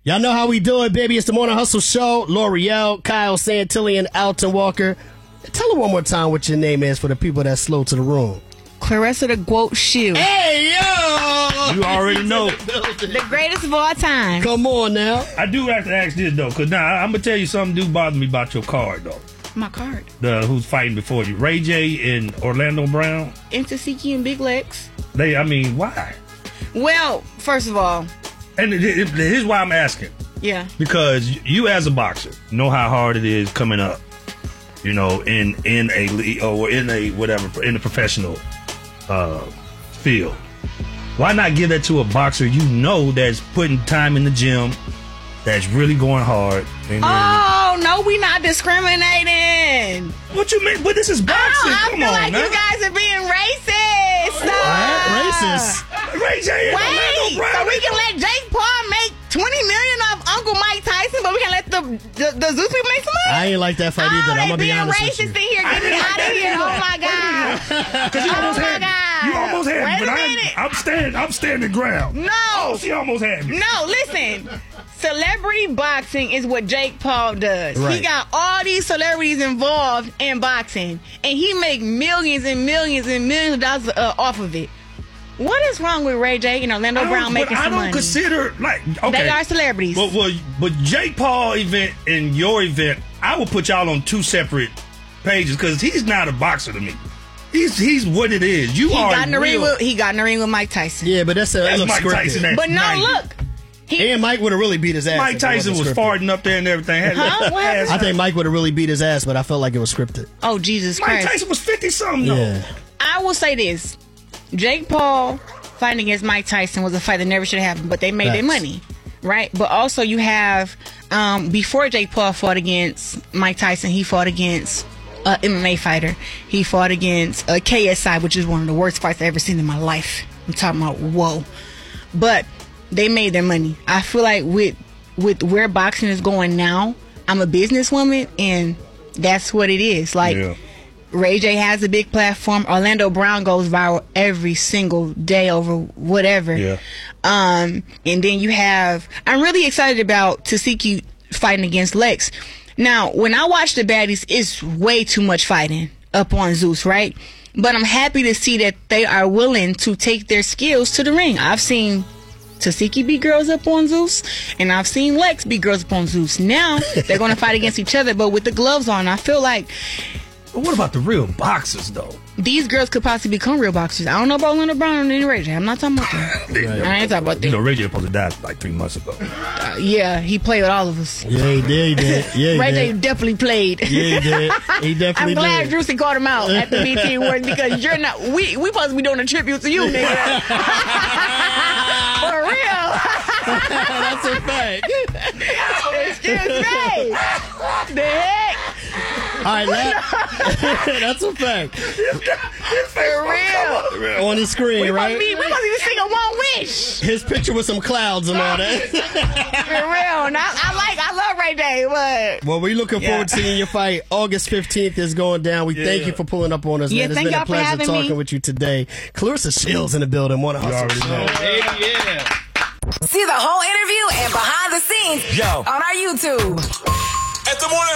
Y'all know how we do it, baby. It's the Morning Hustle Show. L'Oreal, Kyle Santillan, Alton Walker. Tell her one more time what your name is for the people that's slow to the room. Clarissa the Goat Shoe. Hey, yo! You already know. The greatest of all time. Come on now. I do have to ask this, though, because now I'm going to tell you something do bother me about your card, though. My card. Who's fighting before you. Ray J and Orlando Brown. Tasiki and Big Lex. Why? Well, first of all. And here's why I'm asking. Yeah. Because you as a boxer know how hard it is coming up, in a league or in a whatever, in a professional field. Why not give that to a boxer that's putting time in the gym, that's really going hard? Oh, no, we not discriminating. What you mean? But this is boxing. I Come feel on, like man. you guys are being racist. Racist? Ray J and Orlando Brown. So we can let Jake Paul make $20 million off Uncle Mike Tyson, but we can let the Zeus people make some money? I ain't like that fight either. I'm going to be honest racist with you. in here. Get me out of here. Oh, my God. Because you almost had me. You almost had me, Wait but a minute. I'm standing ground. No. Oh, she almost had me. No, listen. Celebrity boxing is what Jake Paul does. Right. He got all these celebrities involved in boxing, and he make millions and millions and millions of dollars off of it. What is wrong with Ray J and Orlando Brown making some money? I don't consider, okay. They are celebrities. But Jake Paul event and your event, I would put y'all on two separate pages because he's not a boxer to me. He's what it is. He got in the ring with Mike Tyson. Yeah, but that's Mike scripted. Tyson. But no, 90. look. And Mike would have really beat his ass. Mike Tyson was farting up there and everything. I think Mike would have really beat his ass, but I felt like it was scripted. Oh, Jesus Christ. Mike Tyson was 50-something, though. Yeah. I will say this. Jake Paul fighting against Mike Tyson was a fight that never should have happened, but they made their money, right? But also you have, before Jake Paul fought against Mike Tyson, he fought against an MMA fighter. He fought against KSI, which is one of the worst fights I've ever seen in my life. I'm talking about, whoa. But they made their money. I feel like with where boxing is going now, I'm a businesswoman, and that's what it is. Like, Ray J has a big platform. Orlando Brown goes viral every single day over whatever. Yeah. And then you have, I'm really excited about Tasiki fighting against Lex. Now, when I watch the baddies, it's way too much fighting up on Zeus, right? But I'm happy to see that they are willing to take their skills to the ring. I've seen Tasiki beat girls up on Zeus, and I've seen Lex beat girls up on Zeus. Now they're going to fight against each other, but with the gloves on. I feel like, but what about the real boxers, though? These girls could possibly become real boxers. I don't know about Orlando Brown and Ray J. I'm not talking about them. I ain't talking about them. Ray J supposed to die like 3 months ago. Yeah, he played with all of us. Yeah, he did. Yeah, Ray J definitely played. Yeah, he did. He definitely I'm glad did. Drewsy caught him out at the BT Awards because you're not. We supposed to be doing a tribute to you, nigga. For real. That's a fact. Excuse me. The heck? All right, that's a fact. For real. On the screen, right? We must even sing a One Wish. His picture with some clouds and all that. For real. Now, I love Ray J, but... Well, we're looking forward to seeing your fight. August 15th is going down. We thank you for pulling up on us, man. It's been a pleasure talking with you today. Clarissa Shields in the building. Morning Hustle Show. Yeah. See the whole interview and behind the scenes on our YouTube. At the Morning